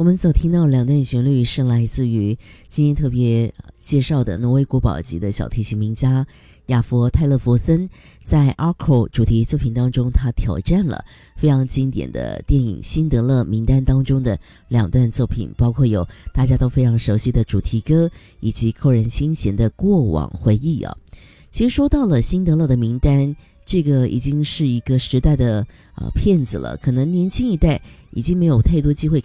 我们所听到两段旋律是来自于今天特别介绍的挪威国宝级的小提琴名家亚佛泰勒佛森，在 Arco 主题作品当中，他挑战了非常经典的电影《辛德勒名单》当中的两段作品，包括有大家都非常熟悉的主题歌，以及扣人心弦的过往回忆啊。其实说到了辛德勒的名单，这个已经是一个时代的片子了，可能年轻一代已经没有太多机会